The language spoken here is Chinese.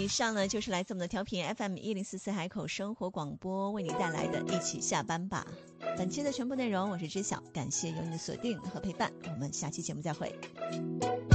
以上呢就是来自我们的调频 FM1044海口生活广播为你带来的一起下班吧。本期的全部内容我是知晓，感谢有你的锁定和陪伴，我们下期节目再会。